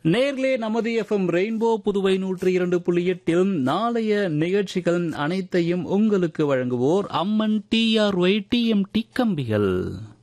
நேர்களே நமது FM rainbow Puduvai 102.8 நாளைய நிகழ்ச்சிகள் அனைத்தையும் உங்களுக்கு வழங்குவோர் அம்மன் டிஆர்ஒய் டிஎம்டி கம்பிகள்.